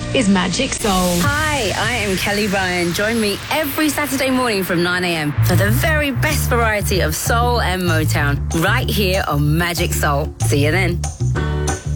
is Magic Soul. Hi, I am Kelly Ryan. Join me every Saturday morning from 9 a.m. for the very best variety of soul and Motown right here on Magic Soul. See you then.